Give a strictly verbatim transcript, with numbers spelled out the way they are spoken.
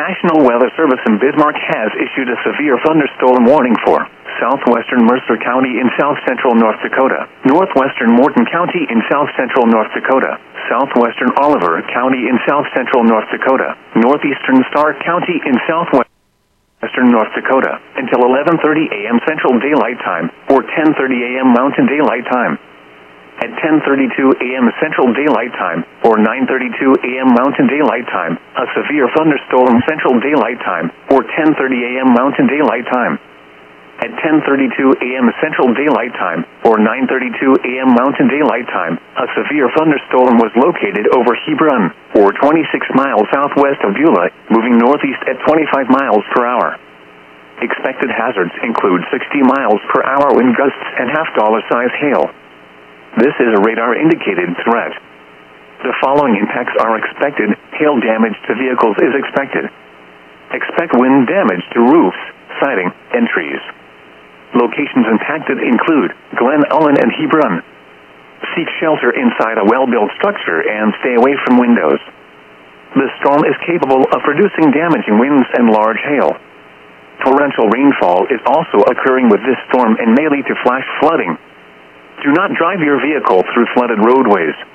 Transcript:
National Weather Service in Bismarck has issued a severe thunderstorm warning for southwestern Mercer County in south-central North Dakota, northwestern Morton County in south-central North Dakota, southwestern Oliver County in south-central North Dakota, northeastern Stark County in southwestern North Dakota, until eleven thirty a.m. Central Daylight Time, or ten thirty a.m. Mountain Daylight Time. At ten thirty-two a.m. Central Daylight Time, or nine thirty-two a.m. Mountain Daylight Time, a severe thunderstorm Central Daylight Time, or ten thirty a.m. Mountain Daylight Time. At ten thirty-two a.m. Central Daylight Time, or nine thirty-two a.m. Mountain Daylight Time, a severe thunderstorm was located over Hebron, or twenty-six miles southwest of Beulah, moving northeast at twenty-five miles per hour. Expected hazards include sixty miles per hour wind gusts and half-dollar-size hail. This is a radar-indicated threat. The following impacts are expected. Hail damage to vehicles is expected. Expect wind damage to roofs, siding, and trees. Locations impacted include Glen Ullin and Hebron. Seek shelter inside a well-built structure and stay away from windows. The storm is capable of producing damaging winds and large hail. Torrential rainfall is also occurring with this storm and may lead to flash flooding. Do not drive your vehicle through flooded roadways.